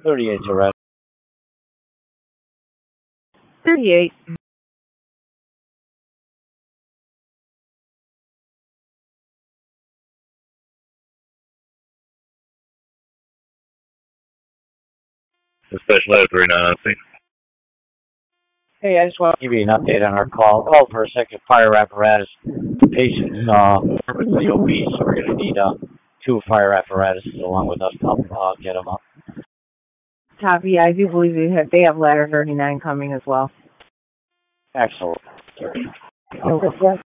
38 Toretto. 38. Special Ed 39 Hey, I just want to give you an update on our call. Oh, for a second, fire apparatus. The patient's morbidly obese, so we're going to need two fire apparatuses along with us to help get them up. Copy. I do believe they have ladder 39 coming as well. Excellent.